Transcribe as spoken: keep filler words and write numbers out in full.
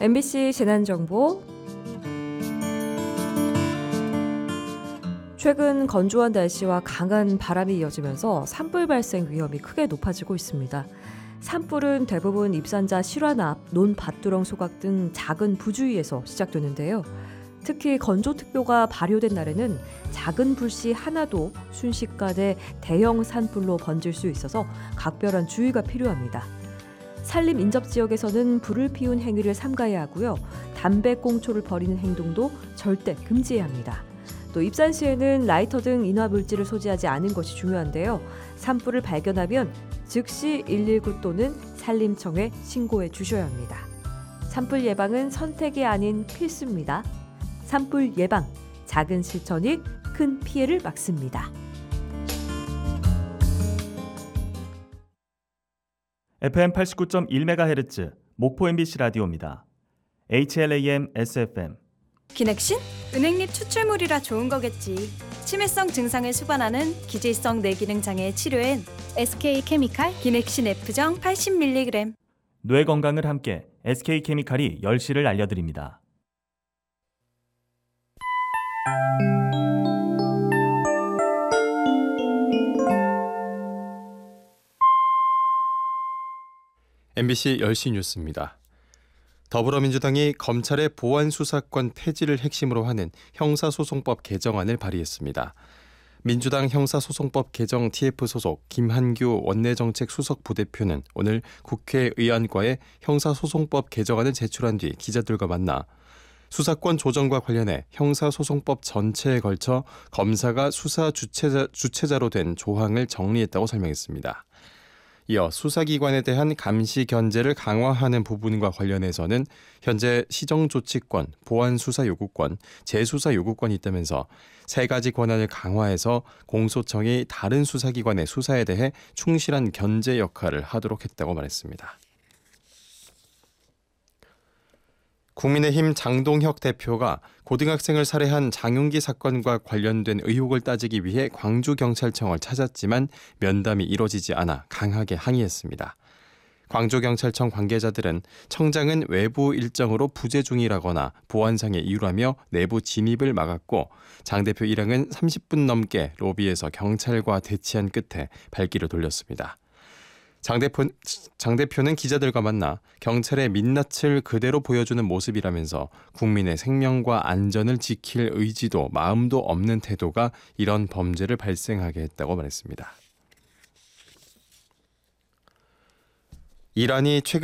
엠비씨 재난정보. 최근 건조한 날씨와 강한 바람이 이어지면서 산불 발생 위험이 크게 높아지고 있습니다. 산불은 대부분 입산자 실환 앞, 논밭두렁 소각 등 작은 부주의에서 시작되는데요. 특히 건조특보가 발효된 날에는 작은 불씨 하나도 순식간에 대형 산불로 번질 수 있어서 각별한 주의가 필요합니다. 산림 인접 지역에서는 불을 피운 행위를 삼가야 하고요. 담배꽁초를 버리는 행동도 절대 금지해야 합니다. 또 입산 시에는 라이터 등 인화 물질을 소지하지 않은 것이 중요한데요. 산불을 발견하면 즉시 일일구 또는 산림청에 신고해 주셔야 합니다. 산불 예방은 선택이 아닌 필수입니다. 산불 예방, 작은 실천이 큰 피해를 막습니다. 에프엠 팔십구 점 일 메가헤르츠 목포 엠비씨 라디오입니다. 에이치엘에이엠 에스에프엠. 기넥신? 은행잎 추출물이라 좋은 거겠지. 치매성 증상을 수반하는 기질성 뇌기능 장애 치료엔 에스케이케미칼 기넥신 F정 팔십 밀리그램. 뇌 건강을 함께 에스케이케미칼이 열 시를 알려드립니다. 엠비씨 열 시 뉴스입니다. 더불어민주당이 검찰의 보안수사권 폐지를 핵심으로 하는 형사소송법 개정안을 발의했습니다. 민주당 형사소송법 개정 티에프 소속 김한규 원내정책수석 부대표는 오늘 국회의안과에 형사소송법 개정안을 제출한 뒤 기자들과 만나 수사권 조정과 관련해 형사소송법 전체에 걸쳐 검사가 수사 주체자, 주체자로 된 조항을 정리했다고 설명했습니다. 이어 수사기관에 대한 감시 견제를 강화하는 부분과 관련해서는 현재 시정조치권, 보안수사요구권, 재수사요구권이 있다면서 세 가지 권한을 강화해서 공소청이 다른 수사기관의 수사에 대해 충실한 견제 역할을 하도록 했다고 말했습니다. 국민의힘 장동혁 대표가 고등학생을 살해한 장윤기 사건과 관련된 의혹을 따지기 위해 광주경찰청을 찾았지만 면담이 이뤄지지 않아 강하게 항의했습니다. 광주경찰청 관계자들은 청장은 외부 일정으로 부재 중이라거나 보안상의 이유라며 내부 진입을 막았고 장 대표 일행은 삼십 분 넘게 로비에서 경찰과 대치한 끝에 발길을 돌렸습니다. 장, 대표, 장 대표는 기자들과 만나 경찰의 민낯을 그대로 보여주는 모습이라면서 국민의 생명과 안전을 지킬 의지도 마음도 없는 태도가 이런 범죄를 발생하게 했다고 말했습니다. 이란이 최근